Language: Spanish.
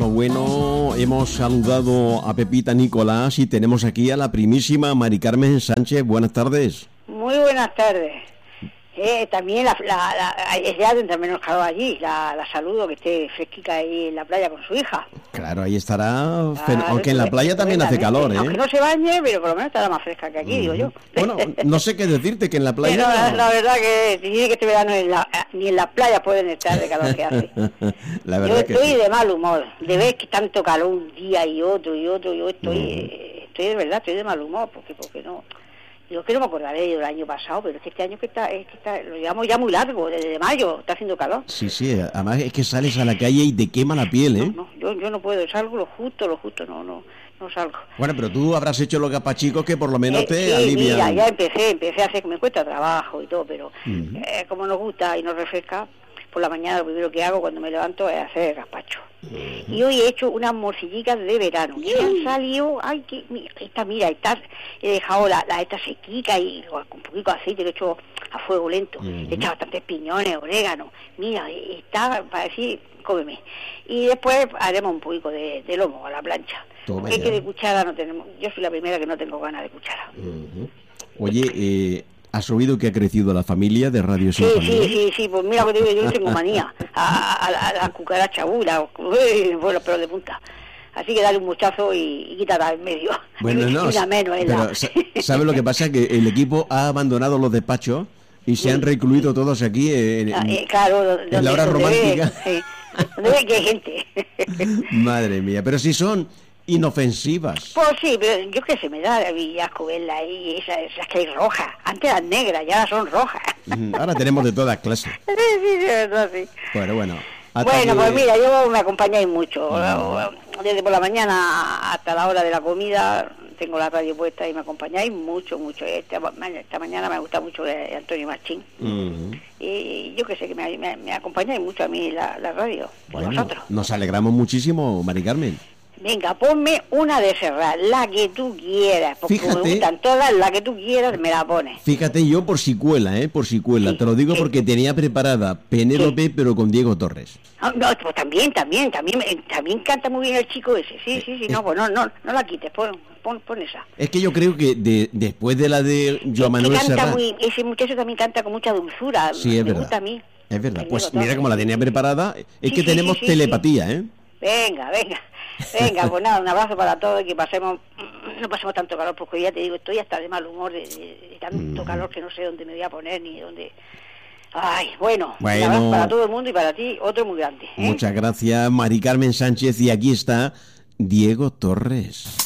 Bueno, hemos saludado a Pepita Nicolás y tenemos aquí a la primísima Mari Carmen Sánchez. Buenas tardes. Muy buenas tardes. También ya tendrá menos calor allí. La saludo, que esté fresquica ahí en la playa con su hija. Claro, ahí estará, aunque en la playa también hace calor, ¿eh? Aunque no se bañe, pero por lo menos estará más fresca que aquí, digo yo. Bueno, no sé qué decirte, que en la playa... Pero la verdad que dice que este verano ni en las playas pueden estar de calor que hace. La verdad yo que estoy sí. de mal humor, de ver que tanto calor un día y otro, yo estoy de verdad, estoy de mal humor, porque no... Yo que no me acordaré del año pasado, pero es que este año lo llevamos ya muy largo, desde mayo, está haciendo calor. Sí, además es que sales a la calle y te quema la piel, ¿eh? No, yo no puedo, salgo lo justo, no salgo. Bueno, pero tú habrás hecho los gazpachicos que por lo menos te sí, alivian. Mira, ya empecé a hacer, me cuesta trabajo y todo, pero como nos gusta y nos refresca, por la mañana lo primero que hago cuando me levanto es hacer gazpacho. Y hoy he hecho unas morcillitas de verano que han salido, ay, que he dejado esta sequita y con un poquito de aceite, lo he hecho a fuego lento, le he echado bastantes piñones, orégano, mira, está para decir, cómeme. Y después haremos un poquito de lomo a la plancha. Toma Es ya. que de cuchara no tenemos, yo soy la primera que no tengo ganas de cuchara. Oye, ¿has oído que ha crecido la familia de Radio Sinfonía? Sí, pues mira, que te digo, yo no tengo manía a la cucaracha, los pelos de punta. Así que dale un muchazo y quítala en medio. Bueno, no, y la menos, pero ¿sabes lo que pasa? Que el equipo ha abandonado los despachos y se han recluido todos aquí en la hora romántica. Donde ve que hay gente. Madre mía, pero si son inofensivas. Pues sí, pero yo qué sé, me da asco verla ahí, esas que hay rojas. Antes eran negras, ya ahora son rojas. Ahora tenemos de todas clases. Sí, verdad, sí. Bueno. Bueno, pues mira, yo me acompañáis mucho. Desde por la mañana hasta la hora de la comida tengo la radio puesta y me acompañáis mucho. Esta mañana me gusta mucho Antonio Machín. Y yo que sé, que me acompañáis mucho a mí la radio, bueno, vosotros. Nos alegramos muchísimo, Mari Carmen. Venga, ponme una de Serrat, la que tú quieras, porque Fíjate, me gustan todas, la que tú quieras me la pones. Fíjate, yo por si cuela, sí, te lo digo porque tenía preparada Penélope, pero con Diego Torres. No, pues también canta muy bien el chico ese, sí, no, pues no la quites, pon esa. Es que yo creo que después de la de Joan Manuel Serrat... Ese muchacho también canta con mucha dulzura, sí, es me verdad. gusta a mí. Es verdad, pues mira cómo la tenía preparada, es que tenemos telepatía, ¿eh? Venga, pues nada, un abrazo para todos y que no pasemos tanto calor, porque ya te digo, estoy hasta de mal humor de tanto calor que no sé dónde me voy a poner ni dónde... Ay, bueno, un abrazo para todo el mundo y para ti, otro muy grande. Muchas gracias, Mari Carmen Sánchez, y aquí está Diego Torres.